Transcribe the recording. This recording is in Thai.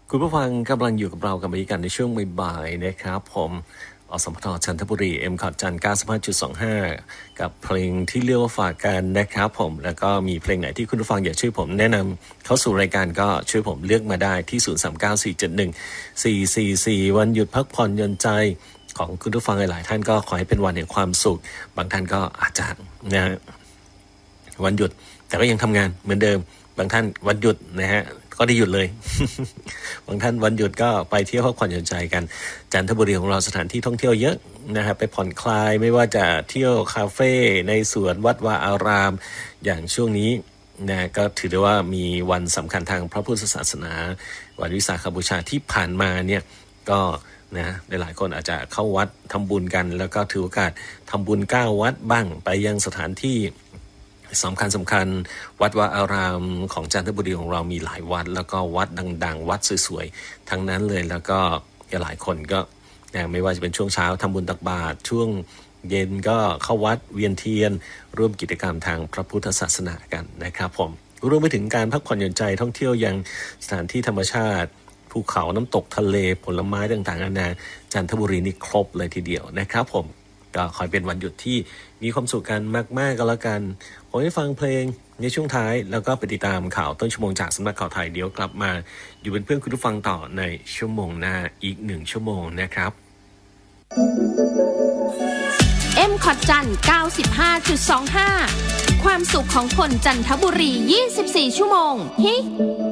คุณผู้ฟังกำลังอยู่กับเรากับกันในช่วงบ่ายๆนะครับผมอสมทจันทบุรีคอร์ดจัน 95.25 กับเพลงที่เรียกว่าฝากกันนะครับผมแล้วก็มีเพลงไหนที่คุณผู้ฟังอยากช่วยผมแนะนำเข้าสู่รายการก็ช่วยผมเลือกมาได้ที่0394714444วันหยุดพักผ่อนหย่อนใจของคุณผู้ฟังหลายๆท่านก็ขอให้เป็นวันแห่งความสุขบางท่านก็อาจจะนะวันหยุดแต่ก็ยังทำงานเหมือนเดิมบางท่านวันหยุดนะฮะก็ได้หยุดเลย บางท่านวันหยุดก็ไปเที่ยวพักผ่อนหย่อนใจกันจันทบุรีของเราสถานที่ท่องเที่ยวเยอะนะครับไปผ่อนคลายไม่ว่าจะเที่ยวคาเฟ่ในสวนวัดวาอารามอย่างช่วงนี้นะก็ถือได้ว่ามีวันสำคัญทางพระพุทธศาสนาวันวิสาขบูชาที่ผ่านมาเนี่ยก็นะหลายๆคนอาจจะเข้าวัดทำบุญกันแล้วก็ถือโอกาสทำบุญ9วัดบ้างไปยังสถานที่สำคัญวัดวาอารามของจันทบุรีของเรามีหลายวัดแล้วก็วัดดังๆวัดสวยๆทั้งนั้นเลยแล้วก็หลายคนก็ไม่ว่าจะเป็นช่วงเช้าทำบุญตักบาตรช่วงเย็นก็เข้าวัดเวียนเทียนร่วมกิจกรรมทางพระพุทธศาสนากันนะครับผมรวมไปถึงการพักผ่อนหย่อนใจท่องเที่ยวยังสถานที่ธรรมชาติภูเขาน้ำตกทะเลผลไม้ต่างๆนานาจันทบุรีนี่ครบเลยทีเดียวนะครับผมก็ขอเป็นวันหยุดที่มีความสุขกันมากๆกันแล้วกันผมให้ฟังเพลงในช่วงท้ายแล้วก็ไปติดตามข่าวต้นชั่วโมงจากสำนักข่าวไทยเดี๋ยวกลับมาอยู่เป็นเพื่อนคุณผู้ฟังต่อในชั่วโมงหน้าอีก1ชั่วโมงนะครับคอร์ดจัน 95.25 ความสุขของคนจันทบุรี24ชั่วโมงฮิ